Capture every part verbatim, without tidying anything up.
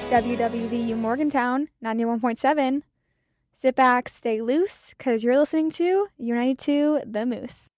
W W V U Morgantown, ninety-one point seven. Sit back, stay loose, because you're listening to U ninety-two The Moose.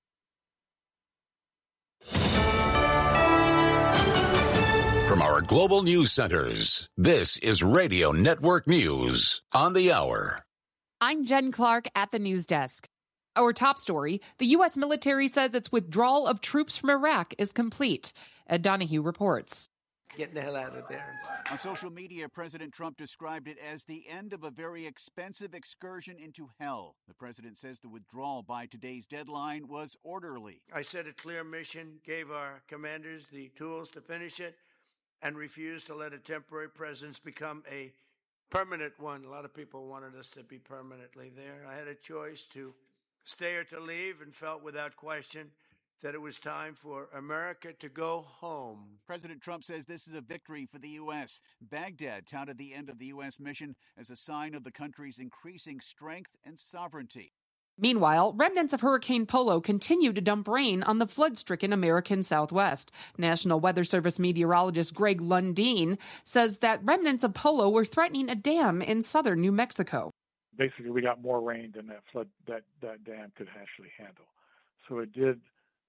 From our global news centers, this is Radio Network News on the hour. I'm Jen Clark at the news desk. Our top story, the U S military says its withdrawal of troops from Iraq is complete. Ed Donahue reports. Getting the hell out of there. On social media, President Trump described it as the end of a very expensive excursion into hell. The president says the withdrawal by today's deadline was orderly. I set a clear mission, gave our commanders the tools to finish it, and refused to let a temporary presence become a permanent one. A lot of people wanted us to be permanently there. I had a choice to stay or to leave and felt without question that it was time for America to go home. President Trump says this is a victory for the U S. Baghdad touted the end of the U S mission as a sign of the country's increasing strength and sovereignty. Meanwhile, remnants of Hurricane Polo continue to dump rain on the flood-stricken American Southwest. National Weather Service meteorologist Greg Lundeen says that remnants of Polo were threatening a dam in southern New Mexico. Basically, we got more rain than that flood that, that dam could actually handle. So it did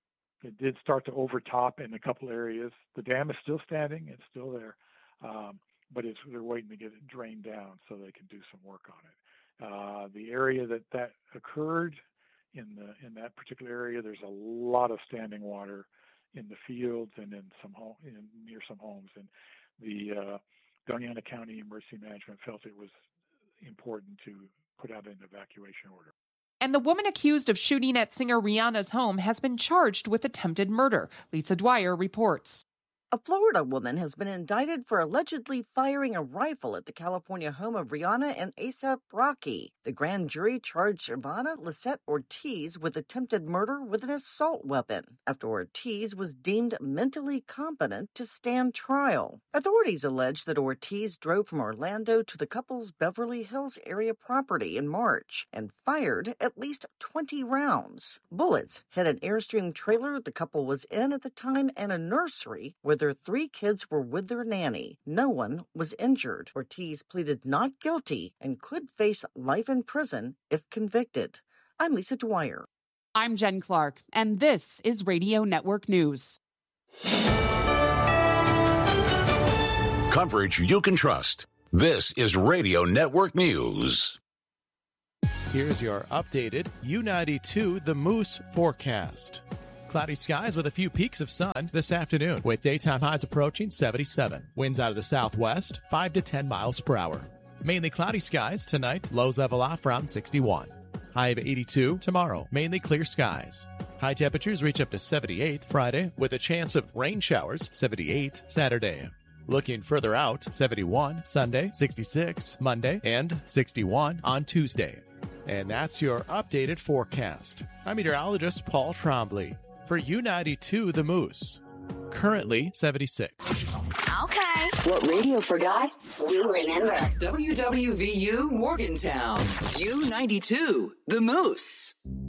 it did start to overtop in a couple areas. The dam is still standing; it's still there, um, but it's, they're waiting to get it drained down so they can do some work on it. Uh, the area that that occurred in the in that particular area, there's a lot of standing water in the fields and in some home, in, near some homes, and the uh, Doñana County Emergency Management felt it was important to put out an evacuation order. And the woman accused of shooting at singer Rihanna's home has been charged with attempted murder. Lisa Dwyer reports. A Florida woman has been indicted for allegedly firing a rifle at the California home of Rihanna and A$AP Rocky. The grand jury charged Ivana Lisette Ortiz with attempted murder with an assault weapon after Ortiz was deemed mentally competent to stand trial. Authorities allege that Ortiz drove from Orlando to the couple's Beverly Hills area property in March and fired at least twenty rounds. Bullets hit an Airstream trailer the couple was in at the time and a nursery where their three kids were with their nanny. No one was injured. Ortiz pleaded not guilty and could face life in prison if convicted. I'm Lisa Dwyer. I'm Jen Clark, and this is Radio Network News. Coverage you can trust. This is Radio Network News. Here's your updated U ninety-two The Moose forecast. Cloudy skies with a few peaks of sun this afternoon, with daytime highs approaching seventy-seven. Winds out of the southwest, five to ten miles per hour. Mainly cloudy skies tonight, lows level off around sixty-one. High of eighty-two tomorrow, mainly clear skies. High temperatures reach up to seventy-eight Friday, with a chance of rain showers, seventy-eight Saturday. Looking further out, seventy-one Sunday, sixty-six Monday, and sixty-one on Tuesday. And that's your updated forecast. I'm meteorologist Paul Trombley for U ninety-two The Moose. Currently seventy-six. Okay. What radio forgot, we'll remember. W W V U Morgantown. U ninety-two The Moose.